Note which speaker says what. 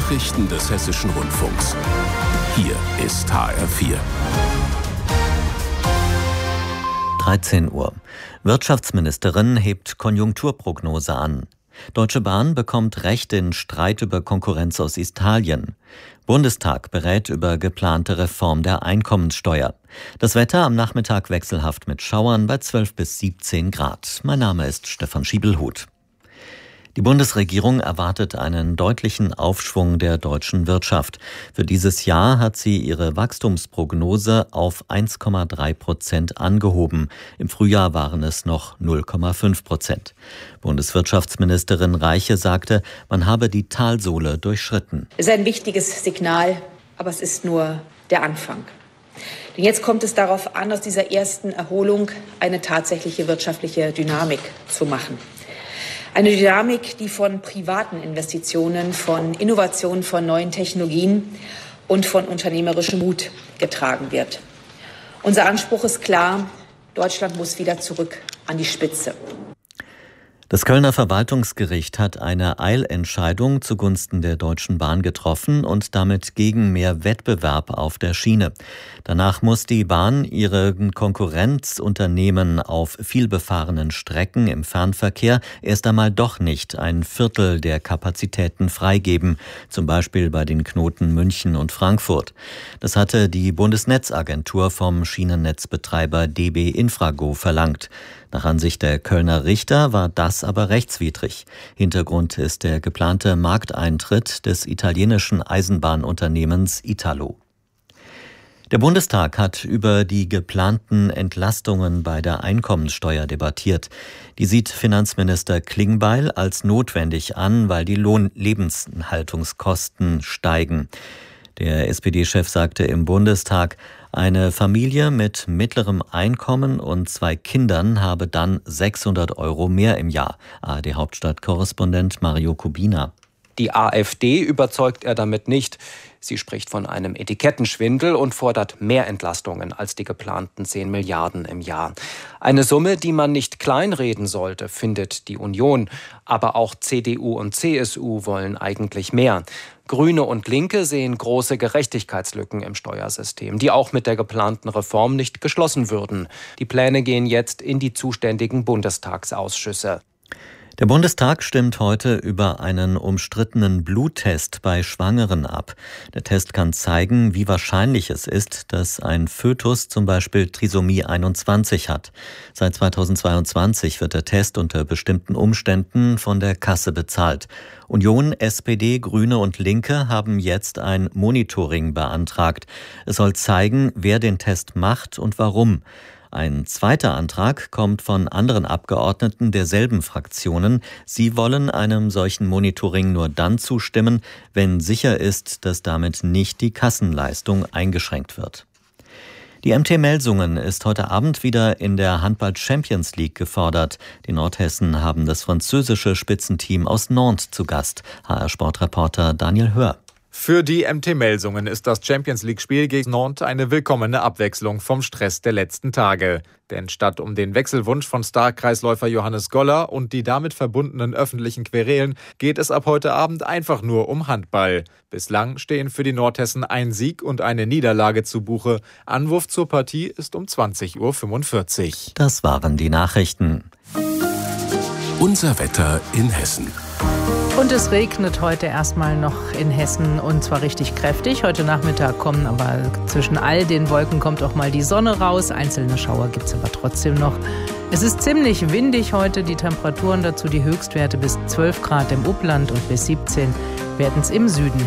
Speaker 1: Nachrichten des Hessischen Rundfunks. Hier ist HR4.
Speaker 2: 13 Uhr. Wirtschaftsministerin hebt Konjunkturprognose an. Deutsche Bahn bekommt Recht in Streit über Konkurrenz aus Italien. Bundestag berät über geplante Reform der Einkommenssteuer. Das Wetter am Nachmittag wechselhaft mit Schauern bei 12 bis 17 Grad. Mein Name ist Stefan Schiebelhuth. Die Bundesregierung erwartet einen deutlichen Aufschwung der deutschen Wirtschaft. Für dieses Jahr hat sie ihre Wachstumsprognose auf 1,3% angehoben. Im Frühjahr waren es noch 0,5%. Bundeswirtschaftsministerin Reiche sagte, man habe die Talsohle durchschritten.
Speaker 3: Es ist ein wichtiges Signal, aber es ist nur der Anfang. Denn jetzt kommt es darauf an, aus dieser ersten Erholung eine tatsächliche wirtschaftliche Dynamik zu machen. Eine Dynamik, die von privaten Investitionen, von Innovationen, von neuen Technologien und von unternehmerischem Mut getragen wird. Unser Anspruch ist klar, Deutschland muss wieder zurück an die Spitze.
Speaker 2: Das Kölner Verwaltungsgericht hat eine Eilentscheidung zugunsten der Deutschen Bahn getroffen und damit gegen mehr Wettbewerb auf der Schiene. Danach muss die Bahn ihren Konkurrenzunternehmen auf vielbefahrenen Strecken im Fernverkehr erst einmal doch nicht ein Viertel der Kapazitäten freigeben, zum Beispiel bei den Knoten München und Frankfurt. Das hatte die Bundesnetzagentur vom Schienennetzbetreiber DB Infrago verlangt. Nach Ansicht der Kölner Richter war das aber rechtswidrig. Hintergrund ist der geplante Markteintritt des italienischen Eisenbahnunternehmens Italo. Der Bundestag hat über die geplanten Entlastungen bei der Einkommenssteuer debattiert. Die sieht Finanzminister Klingbeil als notwendig an, weil die Lebenshaltungskosten steigen. Der SPD-Chef sagte im Bundestag, eine Familie mit mittlerem Einkommen und 2 Kindern habe dann 600 € mehr im Jahr. ARD-Hauptstadt-Korrespondent Mario Kubina.
Speaker 4: Die AfD überzeugt er damit nicht. Sie spricht von einem Etikettenschwindel und fordert mehr Entlastungen als die geplanten 10 Milliarden im Jahr. Eine Summe, die man nicht kleinreden sollte, findet die Union. Aber auch CDU und CSU wollen eigentlich mehr. Grüne und Linke sehen große Gerechtigkeitslücken im Steuersystem, die auch mit der geplanten Reform nicht geschlossen würden. Die Pläne gehen jetzt in die zuständigen Bundestagsausschüsse.
Speaker 2: Der Bundestag stimmt heute über einen umstrittenen Bluttest bei Schwangeren ab. Der Test kann zeigen, wie wahrscheinlich es ist, dass ein Fötus zum Beispiel Trisomie 21 hat. Seit 2022 wird der Test unter bestimmten Umständen von der Kasse bezahlt. Union, SPD, Grüne und Linke haben jetzt ein Monitoring beantragt. Es soll zeigen, wer den Test macht und warum. Ein zweiter Antrag kommt von anderen Abgeordneten derselben Fraktionen. Sie wollen einem solchen Monitoring nur dann zustimmen, wenn sicher ist, dass damit nicht die Kassenleistung eingeschränkt wird. Die MT Melsungen ist heute Abend wieder in der Handball-Champions League gefordert. Die Nordhessen haben das französische Spitzenteam aus Nantes zu Gast. HR-Sportreporter Daniel Hör.
Speaker 5: Für die MT Melsungen ist das Champions-League-Spiel gegen Nantes eine willkommene Abwechslung vom Stress der letzten Tage. Denn statt um den Wechselwunsch von Star-Kreisläufer Johannes Goller und die damit verbundenen öffentlichen Querelen geht es ab heute Abend einfach nur um Handball. Bislang stehen für die Nordhessen ein Sieg und eine Niederlage zu Buche. Anwurf zur Partie ist um 20:45 Uhr.
Speaker 2: Das waren die Nachrichten.
Speaker 1: Unser Wetter in Hessen.
Speaker 6: Und es regnet heute erstmal noch in Hessen und zwar richtig kräftig. Heute Nachmittag kommen aber zwischen all den Wolken kommt auch mal die Sonne raus. Einzelne Schauer gibt es aber trotzdem noch. Es ist ziemlich windig heute. Die Temperaturen dazu die Höchstwerte bis 12 Grad im Upland und bis 17 werden es im Süden